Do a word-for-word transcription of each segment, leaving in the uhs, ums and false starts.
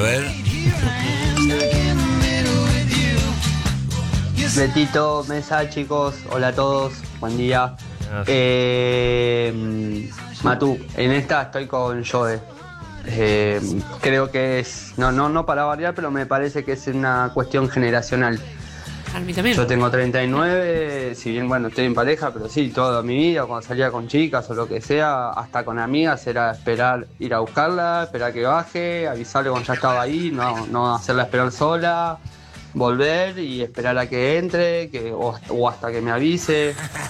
ver. Betito, Mesa, chicos, hola a todos, buen día. Eh, Matu, en esta estoy con Joe. Eh, creo que es, no, no, no para variar, pero me parece que es una cuestión generacional. A mí también. Yo tengo treinta y nueve, si bien bueno estoy en pareja, pero sí, toda mi vida, cuando salía con chicas o lo que sea, hasta con amigas, era esperar ir a buscarla, esperar que baje, avisarle cuando ya estaba ahí, no, no hacerla esperar sola, volver y esperar a que entre, que, o, o hasta que me avise.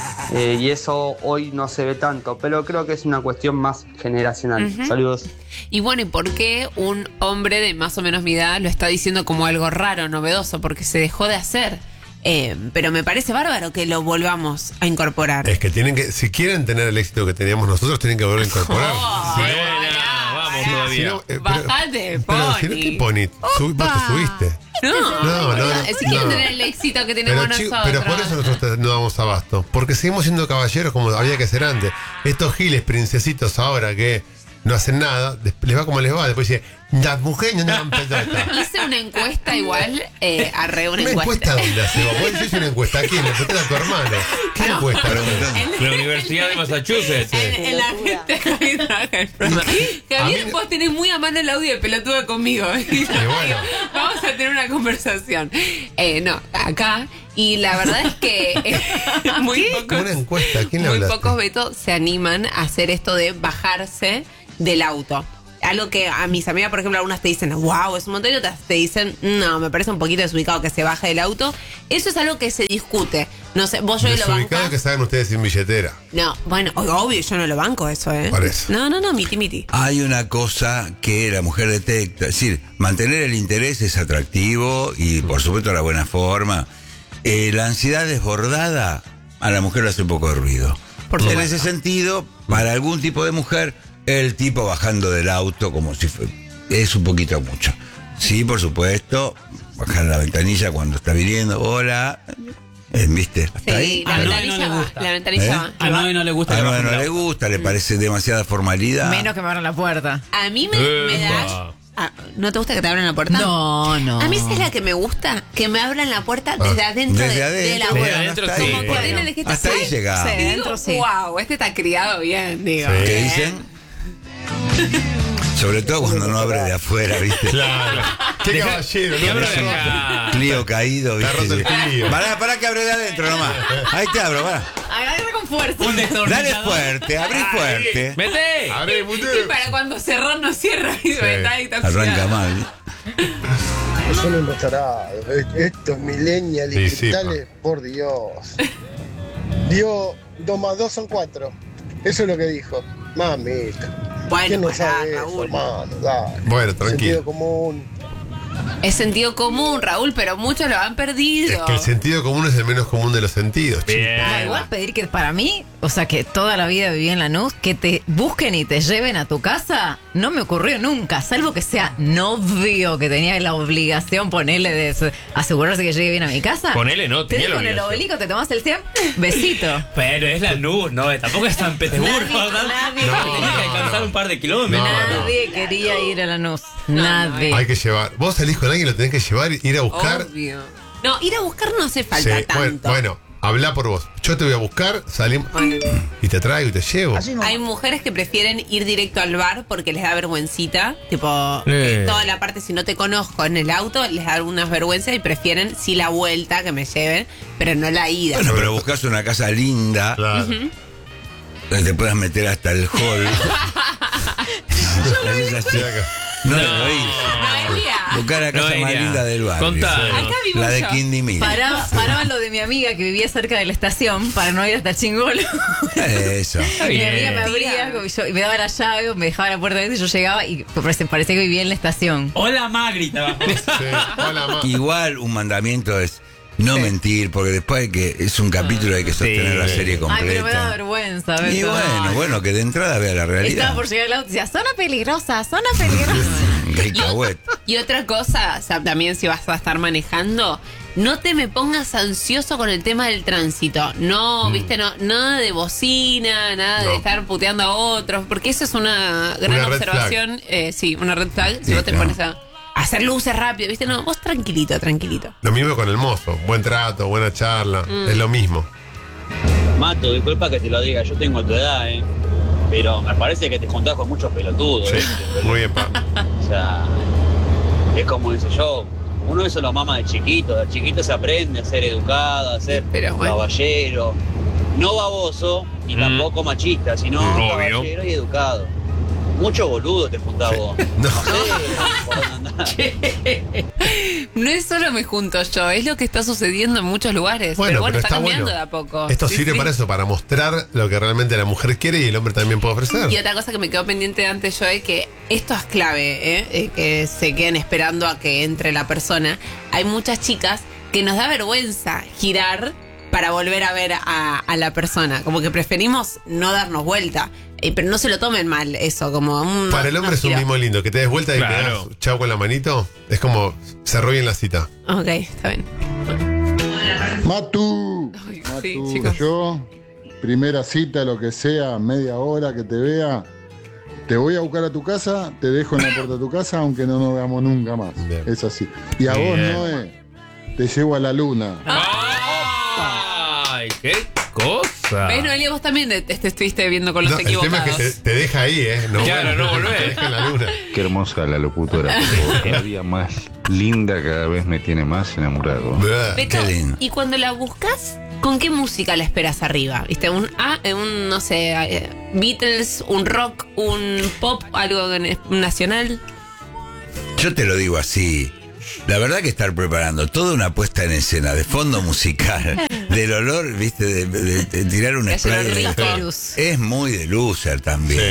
Eh, y eso hoy no se ve tanto, pero creo que es una cuestión más generacional. Uh-huh. Saludos. Y bueno, ¿y por qué un hombre de más o menos mi edad lo está diciendo como algo raro, novedoso? Porque se dejó de hacer. Eh, pero me parece bárbaro que lo volvamos a incorporar. Es que tienen que, si quieren tener el éxito que teníamos nosotros, tienen que volver a incorporar. Oh, si buena, no, vamos si, todavía. Si no, eh, pero, Bajate, pero Pony. si no, ¿qué Pony? Sub, vos te subiste. No, no, no, no, si quieren no. tener el éxito que tenemos pero, nosotros. Pero por eso nosotros no damos abasto. Porque seguimos siendo caballeros como había que ser antes. Estos giles, princesitos ahora que no hacen nada, les va como les va. Después dice, las mujeres no dan pelota. Hice una encuesta igual, eh, arre una, ¿Una encuesta. encuesta dónde hace vos? ¿Vos hiciste una encuesta? ¿A quién? ¿Le preguntaste a tu hermano? ¿Qué No. encuesta? La Universidad de Massachusetts. En, en la gente Javier trabaja el programa. Javier, mí- vos tenés muy a mano el audio de pelotuda conmigo. Y yo bueno. digo, vamos a tener una conversación. Eh, no, acá. Y la verdad es que eh, muy pocos, Una encuesta, ¿a quién le muy hablaste? pocos Beto se animan a hacer esto de bajarse del auto. Algo que a mis amigas, por ejemplo, algunas te dicen, wow, es un montón, y otras te dicen, no, me parece un poquito desubicado que se baje del auto. Eso es algo que se discute. No sé, vos yo lo Desubicado bancás. que saben ustedes sin billetera. No, bueno, obvio, yo no lo banco eso, ¿eh? Por eso. No, no, no, miti, miti. Hay una cosa que la mujer detecta. Es decir, mantener el interés es atractivo y, por supuesto, la buena forma. Eh, la ansiedad desbordada a la mujer le hace un poco de ruido. Por en supuesto. ese sentido, para algún tipo de mujer, el tipo bajando del auto como si fue, es un poquito mucho. Sí, por supuesto, bajar la ventanilla cuando está viniendo. Hola. Eh, ¿Viste? Hasta Sí, ahí. la A Noé ventanilla no le va, gusta. la ventanilla ¿Eh? va. A Noé no le gusta. A que no, bajen no el le auto. gusta, le parece demasiada formalidad. Menos que me abran la puerta. A mí me, me da... Epa. Ah, ¿no te gusta que te abran la puerta? No, no. A mí esa es la que me gusta, que me abran la puerta desde adentro, Desde de, adentro, de la bueno, puerta. adentro hasta sí. ahí, Como que bueno. tiene el que está Hasta ahí así. llegamos. Sí. Y digo, Adentro sí. wow, este está criado bien, digo. Sí. ¿Qué Bien. dicen? Sobre todo cuando no abre de afuera, ¿viste? Claro. Qué Deja- caballero, que ¿no? abra de acá. Clio caído, Está ¿viste? roto el Clio. Pará, pará que abre de adentro nomás. Ahí te abro, pará. Agarra con fuerza. Un destornillador. Dale fuerte, abrí fuerte. ¡Mete! Abre, Y mutero. para cuando cerrar no cierra. Y está ahí, está Arranca oxidado. mal. Son unos tarados. Estos millennials y Sí, sí, cristales, por Dios. Dio dos más dos son cuatro. Eso es lo que dijo. Mamita. Bueno, ¿Quién no pará, sabe eso, Raúl. hermano? Dale. Bueno, tranquilo. Sentido común. Es sentido común, Raúl, pero muchos lo han perdido. Es que el sentido común es el menos común de los sentidos, chico. Bien. No, igual pedir que para mí, o sea, que toda la vida viví en Lanús, que te busquen y te lleven a tu casa, no me ocurrió nunca, salvo que sea novio que tenía la obligación, ponerle de s- asegurarse que llegue bien a mi casa. Ponele, no, Te tenía dejo la con el obligación. obligo, te tomas el cien, besito. Pero es la luz, no, tampoco es San Petersburgo, Nadie- ¿verdad? nadie- No, no, tenía que no, alcanzar no. un par de kilómetros. No, Nadie quería ir a Lanús, nadie. Hay que llevar. Vos salís con alguien y lo tenés que llevar, ir a buscar. Obvio. No, ir a buscar no hace Sí, falta bueno, tanto. bueno, habla por vos. Yo te voy a buscar, salimos Bueno. y te traigo y te llevo. Hay mujeres que prefieren ir directo al bar porque les da vergüencita. Tipo, Eh. eh, toda la parte, si no te conozco en el auto, les da algunas vergüenzas y prefieren sí la vuelta que me lleven, pero no la ida. Bueno, pero buscas una casa linda, Claro. donde te puedas meter hasta el hall. Es así. No, No. lo oís. Noelia. Buscar la casa más Noelia, linda del barrio. contá. Sí. Acá vivo La de yo. Quindimil. Paraba, paraba lo de mi amiga que vivía cerca de la estación para no ir hasta Chingolo. Eso. Está Mi bien. amiga me abría, como yo- y me daba la llave, me dejaba la puerta abierta y yo llegaba y parecía, parecía que vivía en la estación. Hola, Magri, abajo. Sí. Hola, ma. Igual un mandamiento es no mentir, porque después hay que, es un capítulo, hay que sostener Sí. la serie Ay, pero me da completa. vergüenza. ¿ves? Y bueno, bueno, que de entrada vea la Estaba realidad. por llegar al auto y decía, zona peligrosa, zona peligrosa. Qué cahuete. Y otra cosa, o sea, también si vas a estar manejando, no te me pongas ansioso con el tema del tránsito. No, viste, no, nada de bocina, nada No. de estar puteando a otros, porque eso es una gran Una red observación. Eh, sí, una red flag. Si Sí, vos te claro. pones a, a hacer luces rápido, ¿viste? No, vos tranquilito, tranquilito. Lo mismo con el mozo. Buen trato, buena charla. Mm. Es lo mismo. Mato, disculpa que te lo diga, yo tengo tu edad, ¿eh? Pero me parece que te juntás con muchos pelotudos. Sí, ¿eh? muy bien, pa. O sea, es como dice yo, uno eso lo mama de chiquito, de chiquito se aprende a ser educado, a ser Pero bueno. caballero, no baboso, ni Mm. tampoco machista, sino Obvio. caballero y educado. Mucho boludo te juntás Sí. vos. No. No sé por dónde andás. No es solo me junto yo, es lo que está sucediendo en muchos lugares. Bueno, pero bueno, pero está, está cambiando bueno. de a poco. Esto Sí, sirve sí. para eso, para mostrar lo que realmente la mujer quiere y el hombre también puede ofrecer. Y otra cosa que me quedó pendiente de antes yo es que esto es clave, ¿eh? Eh, que se queden esperando a que entre la persona. Hay muchas chicas que nos da vergüenza girar para volver a ver a, a la persona. Como que preferimos no darnos vuelta. Eh, pero no se lo tomen mal eso, como un... Para el hombre es un mimo lindo, que te des vuelta y Claro. pegas chau con la manito, es como cerró bien la cita. Ok, está bien. Matu, Ay, Matu, sí, chicos. yo, primera cita, lo que sea, media hora que te vea, te voy a buscar a tu casa, te dejo en la puerta de tu casa, aunque no nos veamos nunca más. Bien. Es así. Y a vos, Bien. Noé, te llevo a la luna. ¡Ay, qué cosa! ¿Ves, Noelia? Vos también te, te estuviste viendo con los No, el tema equivocados. es que te, te deja ahí, ¿eh? No, Claro, no volvés. Te deja en la luna. Qué hermosa la locutora, pero cada día más linda, cada vez me tiene más enamorado. Blah. Beto, Qué lindo. y cuando la buscas, ¿con qué música la esperas arriba? ¿Viste? Un, ah, un no sé, eh, Beatles, un rock, un pop, algo en- nacional. Yo te lo digo así. La verdad que estar preparando toda una puesta en escena de fondo musical, del olor, viste, de, de- de tirar un Que haya spray olor de- rico. es muy de loser también.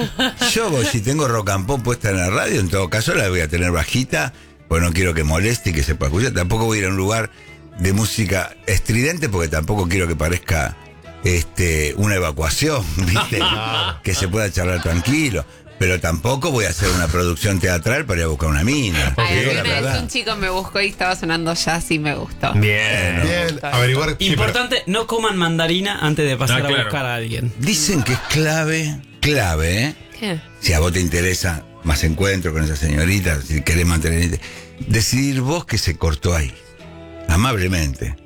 Yo voy, si tengo rock and pop puesta en la radio, en todo caso la voy a tener bajita, pues no quiero que moleste y que se pueda escuchar. Tampoco voy a ir a un lugar de música estridente porque tampoco quiero que parezca este una evacuación, viste, que se pueda charlar tranquilo. Pero tampoco voy a hacer una producción teatral para ir a buscar una mina. te Ay, digo la una vez verdad. un chico me buscó y estaba sonando jazz y me gustó. Bien. Bien, averiguar. sí, pero- Importante, no coman mandarina antes de pasar Ah, claro. a buscar a alguien. Dicen que es clave, clave, ¿eh? ¿Qué? Si a vos te interesa más encuentro con esa señorita, si querés mantener, decidir vos que se cortó ahí, amablemente.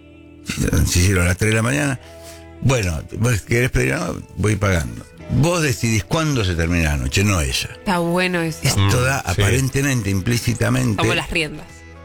Si hicieron a las tres de la mañana, bueno, vos querés pedir, no, voy pagando. Vos decidís cuándo se termina la noche, no ella. Está bueno eso. Esto da sí. aparentemente, implícitamente, Como las riendas.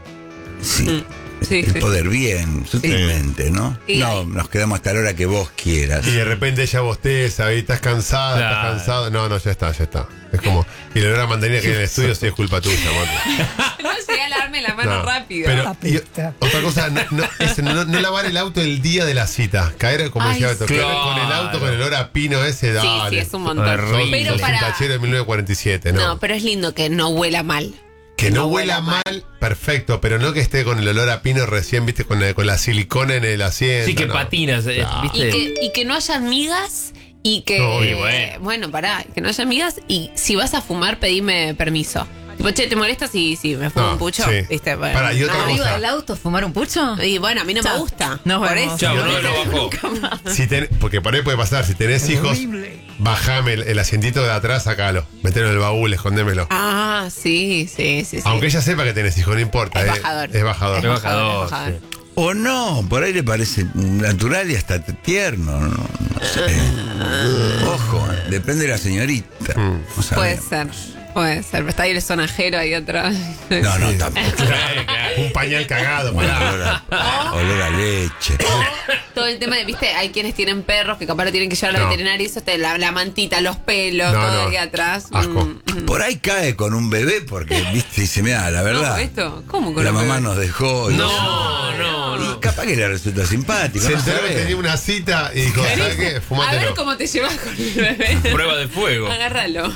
sí, Mm, sí, el sí. poder bien, sutilmente, ¿no? Y No, ahí- nos quedamos hasta la hora que vos quieras. Y de repente ella bosteza, y estás cansada, Claro. estás cansado. No, no, ya está, ya está. Es como. Y la hora mandarina que hay en el estudio sí es culpa tuya, Matu. No llegué a lavarme la mano No. rápido. Pero, y otra cosa, no, no, es no, no lavar el auto el día de la cita. Caer, como Ay, decía Beto, caer claro. con el auto, con el olor a pino ese, sí, dale. sí, es un montón. Horrible. Pero Sos un para... tachero de mil novecientos cuarenta y siete, ¿no? No, pero es lindo que no huela mal. que no, no huela huela mal, perfecto, pero no que esté con el olor a pino recién, viste, con, la- con la silicona en el asiento. Sí, que no. patinas, eh, No. Y ¿viste? que, y que no haya migas y que... No, y bueno. bueno, pará, que no haya migas y si vas a fumar, pedime permiso. Tipo, che, ¿te molesta si, si me fumo No, un pucho? sí. ¿Viste? Bueno, Pará, y otra no, cosa. ¿Arriba del auto fumar un pucho? y bueno, a mí no Chao. me gusta. Nos Por vemos. eso. Chau, no no me lo bajó. nunca más. Si ten- porque por ahí puede pasar, si tenés hijos, bajame el, el asientito de atrás, sacalo. Metelo en el baúl, escondémelo. Ah, sí, sí, sí, sí. Aunque ella sepa que tenés hijos, no importa. Es eh, bajador. Es bajador. Es Es bajador, bajador, es bajador. sí. O no, por ahí le parece natural y hasta tierno. No, no sé. Ojo, depende de la señorita. No Puede sabemos. ser, puede ser. Está ahí el sonajero ahí atrás. No, no, tampoco. Claro, claro. Un pañal cagado. Olor para- a, olor a leche. Todo el tema de, viste, hay quienes tienen perros que capaz lo tienen que llevar al No. veterinario y eso te la, la mantita, los pelos, No, todo no. ahí atrás. Asco. Mm, mm. Por ahí cae con un bebé porque, viste, dice, mira, la verdad. No, ¿esto? ¿Cómo con La un mamá bebé? nos dejó. y No, no, Y no. capaz que le resulta simpático. Se no enteró que sabe. tenía una cita y dijo, ¿sabes qué? A ver Fumátelo. cómo te llevas con el bebé. Prueba de fuego. Agárralo.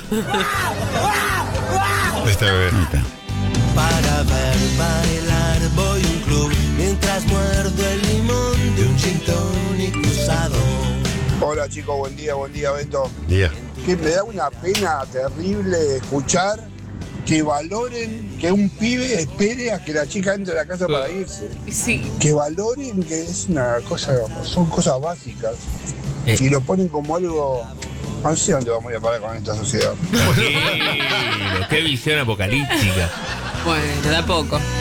Este bebé. Ahí está. Para ver bailar voy a un club mientras muerdo el limón de un gin tonic usado. Hola chicos, buen día, buen día Beto. Día. Que me da una pena terrible escuchar que valoren que un pibe espere a que la chica entre a la casa para irse. Sí. Que valoren que es una cosa, son cosas básicas. Eh. Y lo ponen como algo. No sé dónde vamos a ir a parar con esta sociedad. Tranquilo, qué visión apocalíptica. Bueno, de a poco.